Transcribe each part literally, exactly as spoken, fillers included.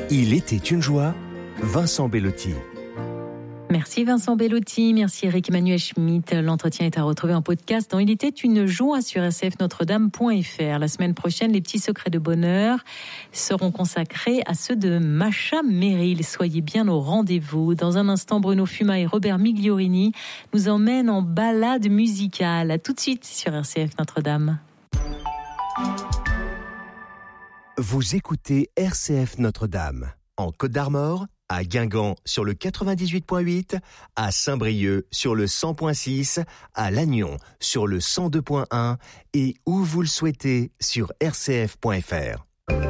Il était une joie, Vincent Bellotti. Merci Vincent Bellotti, merci Eric Emmanuel Schmitt. L'entretien est à retrouver en podcast dans Il était une joie sur r c f notre dame point f r. La semaine prochaine, les petits secrets de bonheur seront consacrés à ceux de Macha Merrill. Soyez bien au rendez-vous. Dans un instant, Bruno Fuma et Robert Migliorini nous emmènent en balade musicale. À tout de suite sur R C F Notre-Dame. Vous écoutez R C F Notre-Dame en Côte d'Armor, à Guingamp sur le quatre-vingt-dix-huit point huit, à Saint-Brieuc sur le cent point six, à Lannion sur le cent deux point un et où vous le souhaitez sur r c f point f r.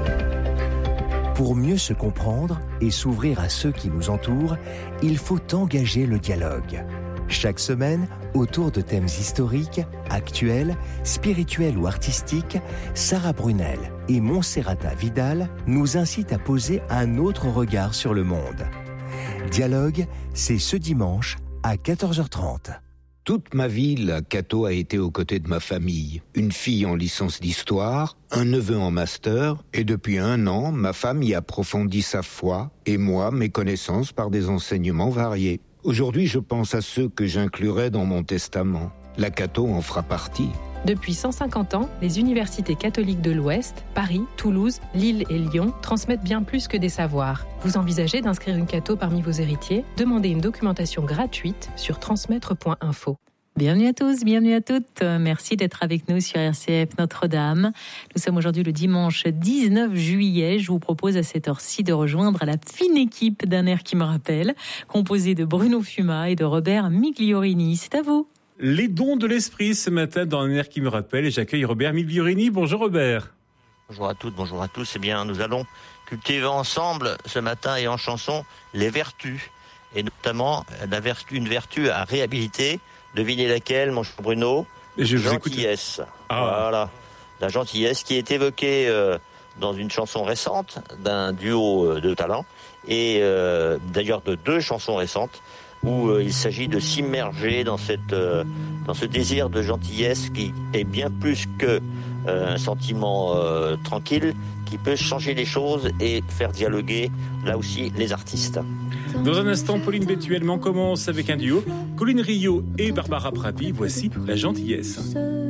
Pour mieux se comprendre et s'ouvrir à ceux qui nous entourent, il faut engager le dialogue. Chaque semaine, autour de thèmes historiques, actuels, spirituels ou artistiques, Sarah Brunel et Monserrata Vidal nous incitent à poser un autre regard sur le monde. Dialogue, c'est ce dimanche à quatorze heures trente. Toute ma vie, la Cato a été aux côtés de ma famille. Une fille en licence d'histoire, un neveu en master, et depuis un an, ma femme y approfondit sa foi, et moi, mes connaissances par des enseignements variés. Aujourd'hui, je pense à ceux que j'inclurai dans mon testament. La Cato en fera partie. Depuis cent cinquante ans, les universités catholiques de l'Ouest, Paris, Toulouse, Lille et Lyon transmettent bien plus que des savoirs. Vous envisagez d'inscrire une Cato parmi vos héritiers ? Demandez une documentation gratuite sur transmettre point info. Bienvenue à tous, bienvenue à toutes. Merci d'être avec nous sur R C F Notre-Dame. Nous sommes aujourd'hui le dimanche dix-neuf juillet. Je vous propose à cette heure-ci de rejoindre la fine équipe d'un air qui me rappelle, composée de Bruno Fuma et de Robert Migliorini. C'est à vous. Les dons de l'esprit ce matin dans un air qui me rappelle et j'accueille Robert Migliorini. Bonjour Robert. Bonjour à toutes, bonjour à tous. Eh bien, nous allons cultiver ensemble ce matin et en chanson les vertus et notamment la vertu, une vertu à réhabiliter. Devinez laquelle, mon cher Bruno ? Je vous gentillesse. Ah. Voilà. La gentillesse qui est évoquée euh, dans une chanson récente d'un duo euh, de talent et euh, d'ailleurs de deux chansons récentes où euh, il s'agit de s'immerger dans cette euh, dans ce désir de gentillesse qui est bien plus que euh, un sentiment euh, tranquille, qui peut changer les choses et faire dialoguer là aussi les artistes. Dans un instant, Pauline Bétuel, mais on commence avec un duo. Colline Rio et Barbara Pravi, voici La Gentillesse.